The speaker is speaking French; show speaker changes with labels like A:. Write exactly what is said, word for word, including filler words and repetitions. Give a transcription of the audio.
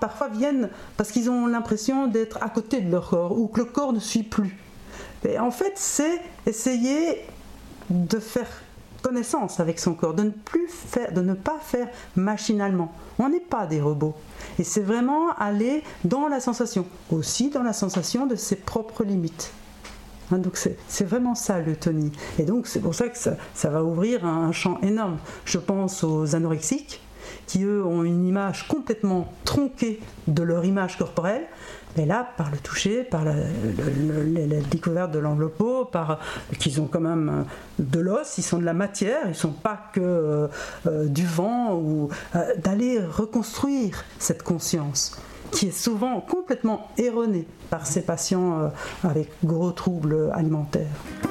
A: parfois viennent parce qu'ils ont l'impression d'être à côté de leur corps ou que le corps ne suit plus. Et en fait, c'est essayer de faire connaissance avec son corps, de ne plus faire, de ne pas faire machinalement. On n'est pas des robots. Et c'est vraiment aller dans la sensation, aussi dans la sensation de ses propres limites. Hein, donc c'est, c'est vraiment ça l'eutonie. Et donc c'est pour ça que ça, ça va ouvrir un, un champ énorme. Je pense aux anorexiques, qui eux ont une image complètement tronquée de leur image corporelle. Mais là, par le toucher, par la, le, le, la découverte de l'enveloppement, par qu'ils ont quand même de l'os, ils sont de la matière, ils ne sont pas que euh, euh, du vent, ou euh, d'aller reconstruire cette conscience qui est souvent complètement erronée par ces patients euh, avec gros troubles alimentaires.